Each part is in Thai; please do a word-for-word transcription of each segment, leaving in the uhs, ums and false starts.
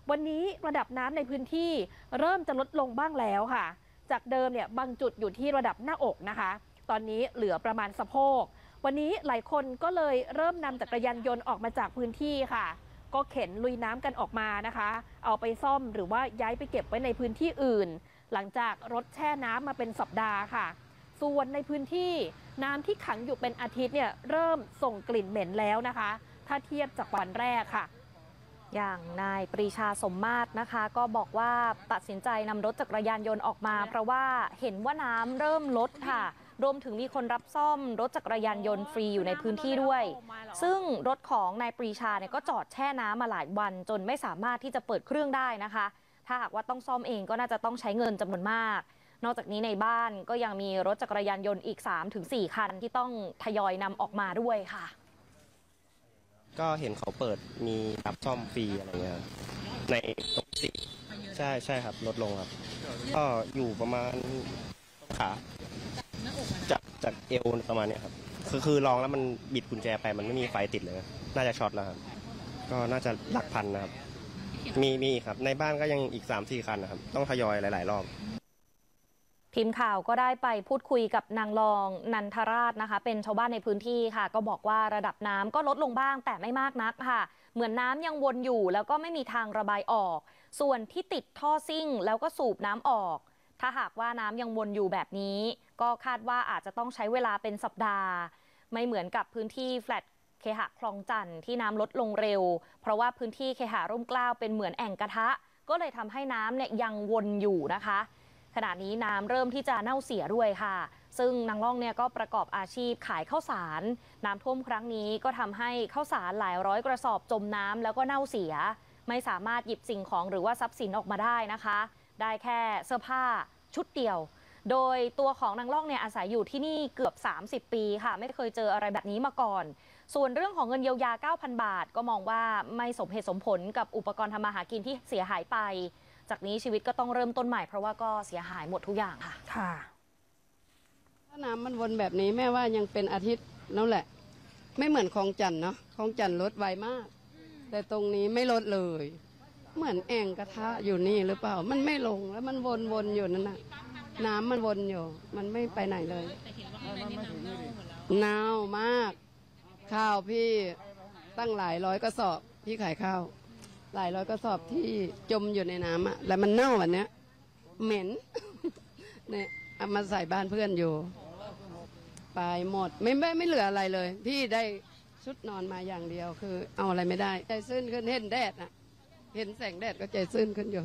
วันนี้ระดับน้ำในพื้นที่เริ่มจะลดลงบ้างแล้วค่ะจากเดิมเนี่ยบางจุดอยู่ที่ระดับหน้าอกนะคะตอนนี้เหลือประมาณสะโพกวันนี้หลายคนก็เลยเริ่มนำจักรยานยนต์ออกมาจากพื้นที่ค่ะก็เข็นลุยน้ำกันออกมานะคะเอาไปซ่อมหรือว่าย้ายไปเก็บไว้ในพื้นที่อื่นหลังจากรถแช่น้ำมาเป็นสัปดาห์ค่ะส่วนในพื้นที่น้ำที่ขังอยู่เป็นอาทิตย์เนี่ยเริ่มส่งกลิ่นเหม็นแล้วนะคะถ้าเทียบจากวันแรกค่ะอย่างนายปรีชาสมมาตรนะคะก็บอกว่าตัดสินใจนำรถจักรยานยนต์ออกมาเพราะว่าเห็นว่าน้ำเริ่มลดค่ะรวมถึงมีคนรับซ่อมรถจักรยานยนต์ฟรีอยู่ในพื้นที่ด้วยซึ่งรถของนายปรีชาเนี่ยก็จอดแช่น้ำมาหลายวันจนไม่สามารถที่จะเปิดเครื่องได้นะคะถ้าหากว่าต้องซ่อมเองก็น่าจะต้องใช้เงินจำนวนมากนอกจากนี้ในบ้านก็ยังมีรถจักรยานยนต์อีก สามถึงสี่ คันที่ต้องทยอยนำออกมาด้วยค่ะก็เห็นเขาเปิดมีรับซ่อมฟรีอะไรเงี้ยในตกสิใช่ใช่ครับลดลงครับก็อยู่ประมาณขาจากจากเอวประมาณนี้ครับคือคือลองแล้วมันบิดกุญแจไปมันไม่มีไฟติดเลยน่าจะช็อตแล้วครับก็น่าจะหลักพันนะครับมีมีครับในบ้านก็ยังอีก สามสี่ คันนะครับต้องทยอยหลายๆรอบทีมข่าวก็ได้ไปพูดคุยกับนางรองนันทราชนะคะเป็นชาวบ้านในพื้นที่ค่ะก็บอกว่าระดับน้ำก็ลดลงบ้างแต่ไม่มากนักค่ะเหมือนน้ำยังวนอยู่แล้วก็ไม่มีทางระบายออกส่วนที่ติดท่อซิ่งแล้วก็สูบน้ำออกถ้าหากว่าน้ำยังวนอยู่แบบนี้ก็คาดว่าอาจจะต้องใช้เวลาเป็นสัปดาห์ไม่เหมือนกับพื้นที่แฟลตเคหะคลองจันทร์ที่น้ำลดลงเร็วเพราะว่าพื้นที่เคหะร่มเกล้าเป็นเหมือนแอ่งกระทะก็เลยทำให้น้ำเนี่ยยังวนอยู่นะคะขณะนี้น้ำเริ่มที่จะเน่าเสียด้วยค่ะซึ่งนางล่องเนี่ยก็ประกอบอาชีพขายข้าวสารน้ำท่วมครั้งนี้ก็ทำให้ข้าวสารหลายร้อยกระสอบจมน้ำแล้วก็เน่าเสียไม่สามารถหยิบสิ่งของหรือว่าทรัพย์สินออกมาได้นะคะได้แค่เสื้อผ้าชุดเดียวโดยตัวของนางล่องเนี่ยอาศัยอยู่ที่นี่เกือบสามสิบปีค่ะไม่เคยเจออะไรแบบนี้มาก่อนส่วนเรื่องของเงินเยียวยา เก้าพัน บาทก็มองว่าไม่สมเหตุสมผลกับอุปกรณ์ทำมาหากินที่เสียหายไปจากนี้ชีวิตก็ต้องเริ่มต้นใหม่เพราะว่าก็เสียหายหมดทุกอย่างค่ะค่ะถ้าน้ำมันวนแบบนี้แม่ว่ายังเป็นอาทิตย์นั่นแหละไม่เหมือนคลองจันเนาะคลองจันลดไวมากแต่ตรงนี้ไม่ลดเลยเหมือนแอ่งกระทะอยู่นี่หรือเปล่ามันไม่ลงแล้วมันวนวนอยู่นั่นน่ะน้ำมันวนอยู่มันไม่ไปไหนเลยเน่ามากข้าวพี่ตั้งหลายร้อยกระสอบพี่ขายข้าวหลายร้อยกระสอบที่จมอยู่ในน้ำอ่ะแล้วมันเน่าแบบนี้เหม็นเนี่ยเอามาใส่บ้านเพื่อนอยู่ไปหมดไม่ไม่ไม่เหลืออะไรเลยพี่ได้ชุดนอนมาอย่างเดียวคือเอาอะไรไม่ได้ใจซื่นขึ้นเห็นแดดอ่ะเห็นแสงแดดก็ใจซื่นขึ้นอยู่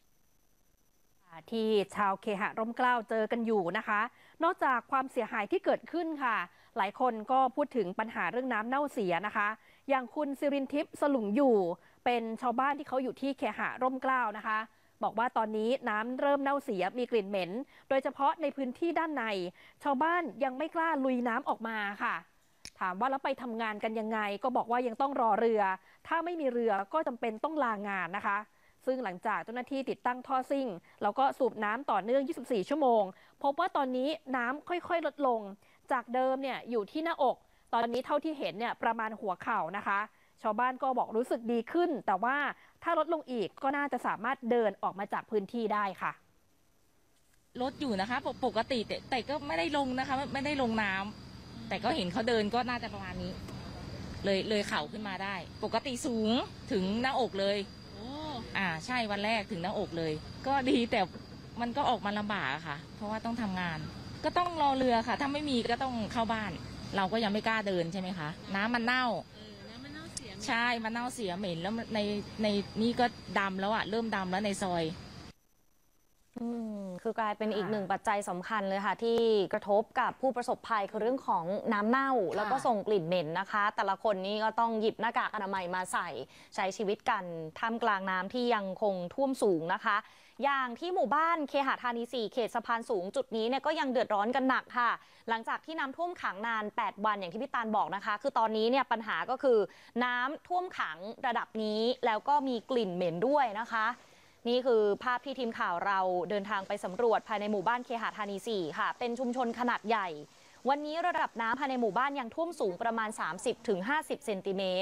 ที่ชาวเคหะร่มเกล้าเจอกันอยู่นะคะนอกจากความเสียหายที่เกิดขึ้นค่ะหลายคนก็พูดถึงปัญหาเรื่องน้ำเน่าเสียนะคะอย่างคุณสิรินทิพย์สลุงอยู่เป็นชาวบ้านที่เขาอยู่ที่เคหะร่มเกล้านะคะบอกว่าตอนนี้น้ำเริ่มเน่าเสียมีกลิ่นเหม็นโดยเฉพาะในพื้นที่ด้านในชาวบ้านยังไม่กล้าลุยน้ำออกมาค่ะถามว่าแล้วไปทำงานกันยังไงก็บอกว่ายังต้องรอเรือถ้าไม่มีเรือก็จำเป็นต้องลางานนะคะซึ่งหลังจากเจ้าหน้าที่ติดตั้งท่อซิ่งแล้วก็สูบน้ำต่อเนื่องยี่สิบสี่ชั่วโมงพบว่าตอนนี้น้ำค่อยๆลดลงจากเดิมเนี่ยอยู่ที่หน้าอกตอนนี้เท่าที่เห็นเนี่ยประมาณหัวเข่านะคะชาวบ้านก็บอกรู้สึกดีขึ้นแต่ว่าถ้าลดลงอีกก็น่าจะสามารถเดินออกมาจากพื้นที่ได้ค่ะลดอยู่นะคะปกติแต่แต่ก็ไม่ได้ลงนะคะไม่ได้ลงน้ำแต่ก็เห็นเขาเดินก็น่าจะประมาณนี้เลยเลยเข่าขึ้นมาได้ปกติสูงถึงหน้าอกเลยอ่าใช่วันแรกถึงหน้าอกเลยก็ดีแต่มันก็ออกมาลำบากค่ะเพราะว่าต้องทำงานก็ต้องรอเรือค่ะถ้าไม่มีก็ต้องเข้าบ้านเราก็ยังไม่กล้าเดินใช่ไหมคะน้ำมันเน่าใช่มันเน่าเสียเหม็นแล้วในในนี่ก็ดำแล้วอ่ะเริ่มดำแล้วในซอยอืมคือกลายเป็นอีกหนึ่งปัจจัยสำคัญเลยค่ะที่กระทบกับผู้ประสบภัยคือเรื่องของน้ำเน่าแล้วก็ส่งกลิ่นเหม็นนะคะแต่ละคนนี่ก็ต้องหยิบหน้ากากอนามัยมาใส่ใช้ชีวิตกันท่ามกลางน้ำที่ยังคงท่วมสูงนะคะอย่างที่หมู่บ้านเคหะธานีสี่เขตสะพานสูงจุดนี้เนี่ยก็ยังเดือดร้อนกันหนักค่ะหลังจากที่น้ำท่วมขังนานแปดวันอย่างที่พี่ตาลบอกนะคะคือตอนนี้เนี่ยปัญหาก็คือน้ำท่วมขังระดับนี้แล้วก็มีกลิ่นเหม็นด้วยนะคะนี่คือภาพที่ทีมข่าวเราเดินทางไปสำรวจภายในหมู่บ้านเคหะธานีสี่ค่ะเป็นชุมชนขนาดใหญ่วันนี้ระดับน้ำภายในหมู่บ้านยังท่วมสูงประมาณ สามสิบถึงห้าสิบ เซนติเมตร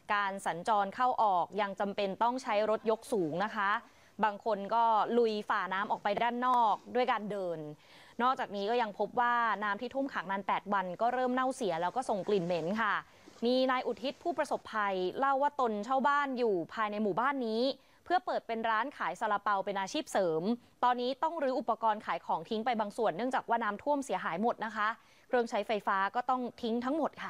การสัญจรเข้าออกยังจำเป็นต้องใช้รถยกสูงนะคะบางคนก็ลุยฝ่าน้ำออกไปด้านนอกด้วยการเดินนอกจากนี้ก็ยังพบว่าน้ำที่ท่วมขังนานแปดวันก็เริ่มเน่าเสียแล้วก็ส่งกลิ่นเหม็นค่ะมีนายอุทิศผู้ประสบภัยเล่าว่าตนเช่าบ้านอยู่ภายในหมู่บ้านนี้เพื่อเปิดเป็นร้านขายซาลาเปาเป็นอาชีพเสริมตอนนี้ต้องรื้ออุปกรณ์ขายของทิ้งไปบางส่วนเนื่องจากว่าน้ำท่วมเสียหายหมดนะคะเครื่องใช้ไฟฟ้าก็ต้องทิ้งทั้งหมดค่ะ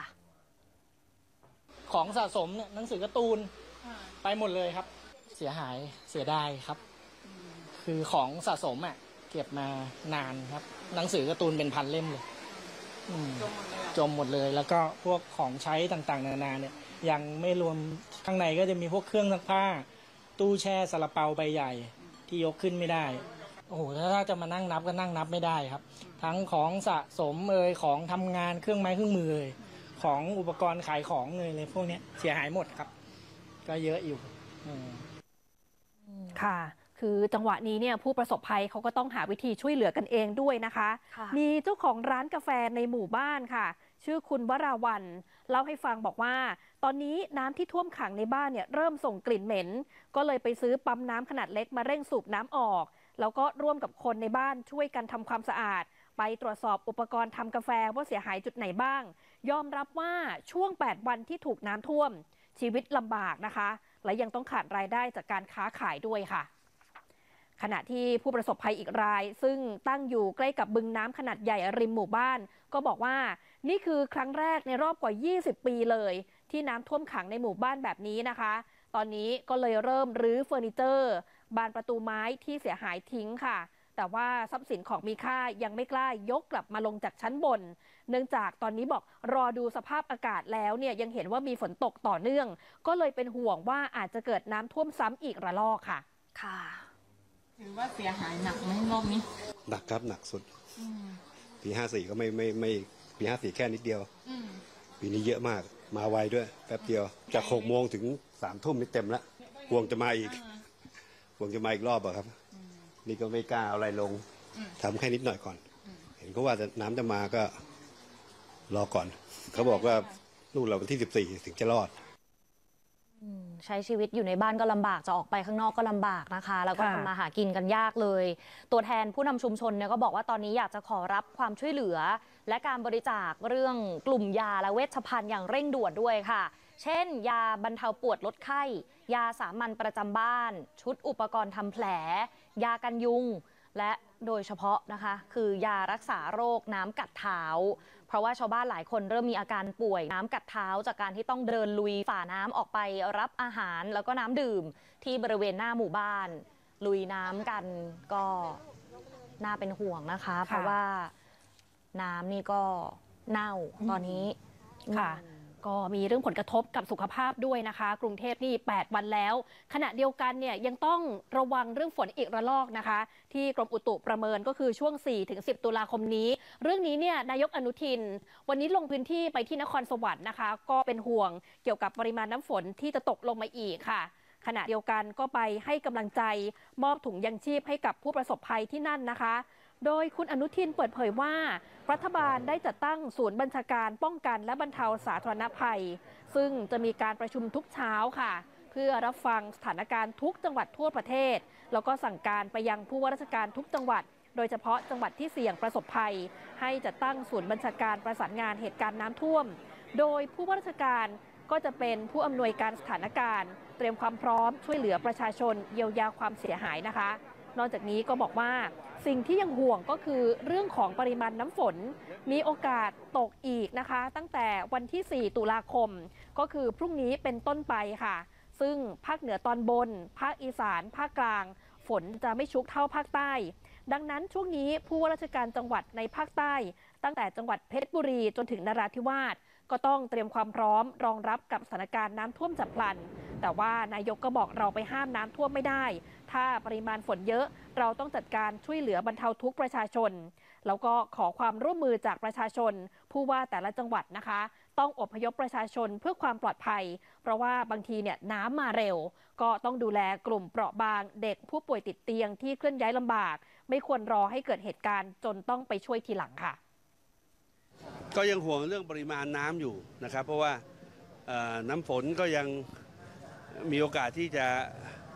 ของสะสมเนี่ยหนังสือการ์ตูนไปหมดเลยครับเสียหายเสียดายครับคือของสะสมอ่ะเก็บมานานครับหนังสือการ์ตูนเป็นพันเล่มเลยจมหมดเลยแล้วก็พวกของใช้ต่างๆนานาเนี่ยยังไม่รวมข้างในก็จะมีพวกเครื่องซักผ้าตู้แช่ซาลาเปาใบใหญ่ที่ยกขึ้นไม่ได้โอ้โหถ้าจะมานั่งนับก็นั่งนับไม่ได้ครับทั้งของสะสมเอ่ยของทำงานเครื่องไม้เครื่องมือเอ่ยของอุปกรณ์ขายของเลยเลยพวกนี้เสียหายหมดครับก็เยอะอยู่ค่ะคือจังหวะนี้เนี่ยผู้ประสบภัยเขาก็ต้องหาวิธีช่วยเหลือกันเองด้วยนะคะมีเจ้าของร้านกาแฟในหมู่บ้านค่ะชื่อคุณวราวัลย์เล่าให้ฟังบอกว่าตอนนี้น้ำที่ท่วมขังในบ้านเนี่ยเริ่มส่งกลิ่นเหม็นก็เลยไปซื้อปั๊มน้ำขนาดเล็กมาเร่งสูบน้ำออกแล้วก็ร่วมกับคนในบ้านช่วยกันทำความสะอาดไปตรวจสอบอุปกรณ์ทำกาแฟว่าเสียหายจุดไหนบ้างยอมรับว่าช่วงแปดวันที่ถูกน้ำท่วมชีวิตลำบากนะคะและยังต้องขาดรายได้จากการค้าขายด้วยค่ะขณะที่ผู้ประสบภัยอีกรายซึ่งตั้งอยู่ใกล้กับบึงน้ำขนาดใหญ่ริมหมู่บ้านก็บอกว่านี่คือครั้งแรกในรอบกว่ายี่สิบปีเลยที่น้ำท่วมขังในหมู่บ้านแบบนี้นะคะตอนนี้ก็เลยเริ่มรื้อเฟอร์นิเจอร์บานประตูไม้ที่เสียหายทิ้งค่ะแต่ว่าทรัพย์สินของมีค่ายังไม่กล้ายกกลับมาลงจากชั้นบนเนื่องจากตอนนี้บอกรอดูสภาพอากาศแล้วเนี่ยยังเห็นว่ามีฝนตกต่อเนื่องก็เลยเป็นห่วงว่าอาจจะเกิดน้ำท่วมซ้ำอีกระลอกค่ะค่ะถือว่าเสียหายหนักไหมรอบนี้หนักครับหนักสุดปีห้าสี่ก็ไม่ไม่ไม่ปีห้าสี่แค่นิดเดียวปีนี้เยอะมากมาไวด้วยแป๊บเดียวจากหกโมงถึงสามทุ่มนี่เต็มแล้วห่วงจะมาอีกห่วงจะมาอีกรอบอะครับนี่ก็ไม่กล้าเอาอะไรลงทำแค่นิดหน่อยก่อนเห็นเขาว่าน้ำจะมาก็รอก่อนเขาบอกว่าลูกเราวันที่สิบสี่ถึงจะรอดใช้ชีวิตอยู่ในบ้านก็ลำบากจะออกไปข้างนอกก็ลำบากนะคะแล้วก็ทำมาหากินกันยากเลยตัวแทนผู้นำชุมชนเนี่ยก็บอกว่าตอนนี้อยากจะขอรับความช่วยเหลือและการบริจาคเรื่องกลุ่มยาและเวชภัณฑ์อย่างเร่งด่วนด้วยค่ะเช่นยาบรรเทาปวดลดไข้ยาสามัญประจำบ้านชุดอุปกรณ์ทำแผลยากันยุงและโดยเฉพาะนะคะคือยารักษาโรคน้ำกัดเท้าเพราะว่าชาวบ้านหลายคนเริ่มมีอาการป่วยน้ำกัดเท้าจากการที่ต้องเดินลุยฝ่าน้ำออกไปรับอาหารแล้วก็น้ำดื่มที่บริเวณหน้าหมู่บ้านลุยน้ำกันก็น่าเป็นห่วงนะคะเพราะว่าน้ำนี่ก็เน่าตอนนี้ค่ะก็มีเรื่องผลกระทบกับสุขภาพด้วยนะคะกรุงเทพนี่แปดวันแล้วขณะเดียวกันเนี่ยยังต้องระวังเรื่องฝนอีกระลอกนะคะที่กรมอุตุประเมินก็คือช่วง สี่ถึงสิบ ตุลาคมนี้เรื่องนี้เนี่ยนายกอนุทินวันนี้ลงพื้นที่ไปที่นครสวรรค์นะคะก็เป็นห่วงเกี่ยวกับปริมาณน้ำฝนที่จะตกลงมาอีกค่ะขณะเดียวกันก็ไปให้กำลังใจมอบถุงยังชีพให้กับผู้ประสบภัยที่นั่นนะคะโดยคุณอนุทินเปิดเผยว่ารัฐบาลได้จัดตั้งศูนย์บัญชาการป้องกันและบรรเทาสาธารณภัยซึ่งจะมีการประชุมทุกเช้าค่ะเพื่อรับฟังสถานการณ์ทุกจังหวัดทั่วประเทศแล้วก็สั่งการไปยังผู้ว่าราชการทุกจังหวัดโดยเฉพาะจังหวัดที่เสี่ยงประสบภัยให้จัดตั้งศูนย์บัญชาการประสานงานเหตุการณ์น้ำท่วมโดยผู้ว่าราชการก็จะเป็นผู้อำนวยการสถานการณ์เตรียมความพร้อมช่วยเหลือประชาชนเยียวยาความเสียหายนะคะนอกจากนี้ก็บอกว่าสิ่งที่ยังห่วงก็คือเรื่องของปริมาณน้ำฝนมีโอกาสตกอีกนะคะตั้งแต่วันที่สี่ตุลาคมก็คือพรุ่งนี้เป็นต้นไปค่ะซึ่งภาคเหนือตอนบนภาคอีสานภาคกลางฝนจะไม่ชุกเท่าภาคใต้ดังนั้นช่วงนี้ผู้ว่าราชการจังหวัดในภาคใต้ตั้งแต่จังหวัดเพชรบุรีจนถึงนราธิวาสก็ต้องเตรียมความพร้อมรองรับกับสถานการณ์น้ำท่วมฉับพลันแต่ว่านายกก็บอกเราไปห้ามน้ำท่วมไม่ได้ถ้าปริมาณฝนเยอะเราต้องจัดการช่วยเหลือบรรเทาทุกข์ประชาชนแล้วก็ขอความร่วมมือจากประชาชนผู้ว่าแต่ละจังหวัดนะคะต้องอพยพประชาชนเพื่อความปลอดภัยเพราะว่าบางทีเนี่ยน้ำมาเร็วก็ต้องดูแลกลุ่มเปราะบางเด็กผู้ป่วยติดเตียงที่เคลื่อนย้ายลำบากไม่ควรรอให้เกิดเหตุการณ์จนต้องไปช่วยทีหลังค่ะก็ยังห่วงเรื่องปริมาณน้ำอยู่นะครับเพราะว่าเอ่อน้ำฝนก็ยังมีโอกาสที่จะ